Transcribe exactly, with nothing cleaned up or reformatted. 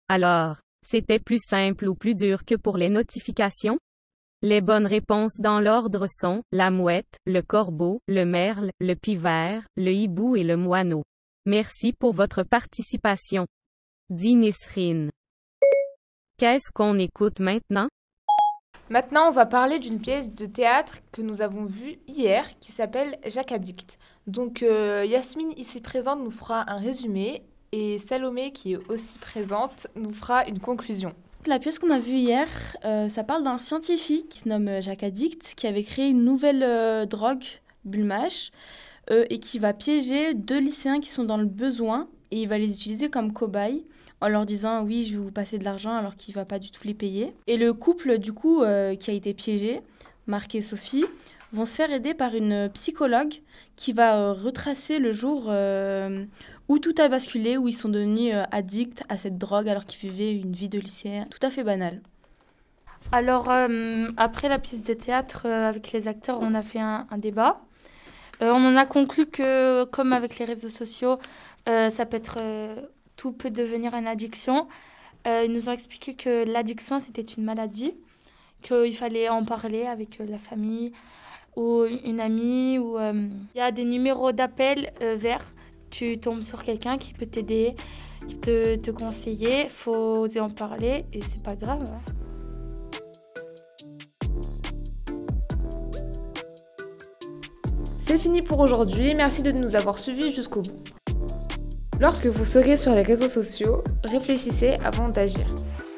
Alors, c'était plus simple ou plus dur que pour les notifications? Les bonnes réponses dans l'ordre sont la mouette, le corbeau, le merle, le pivert, le hibou et le moineau. Merci pour votre participation. Dit Nisrine. Qu'est-ce qu'on écoute maintenant? Maintenant, on va parler d'une pièce de théâtre que nous avons vue hier qui s'appelle Jacques Addict. Donc, euh, Yasmine, ici présente, nous fera un résumé et Salomé, qui est aussi présente, nous fera une conclusion. La pièce qu'on a vue hier, euh, ça parle d'un scientifique qui se nomme Jacques Addict, qui avait créé une nouvelle euh, drogue, Bulmash, euh, et qui va piéger deux lycéens qui sont dans le besoin, et il va les utiliser comme cobayes, en leur disant « oui, je vais vous passer de l'argent » alors qu'il ne va pas du tout les payer. Et le couple, du coup, euh, qui a été piégé, Marc et Sophie, vont se faire aider par une psychologue qui va euh, retracer le jour euh, où tout a basculé, où ils sont devenus euh, addicts à cette drogue alors qu'ils vivaient une vie de lycéen tout à fait banale. Alors, euh, après la pièce de théâtre, euh, avec les acteurs, on a fait un, un débat. Euh, on en a conclu que, comme avec les réseaux sociaux, euh, ça peut être, euh, tout peut devenir une addiction. Euh, ils nous ont expliqué que l'addiction, c'était une maladie, qu'il fallait en parler avec euh, la famille ou une amie. Ou, euh, il y a des numéros d'appel euh, verts. Tu tombes sur quelqu'un qui peut t'aider, qui peut te conseiller. Il faut oser en parler et c'est pas grave. Hein. C'est fini pour aujourd'hui, merci de nous avoir suivis jusqu'au bout. Lorsque vous serez sur les réseaux sociaux, réfléchissez avant d'agir.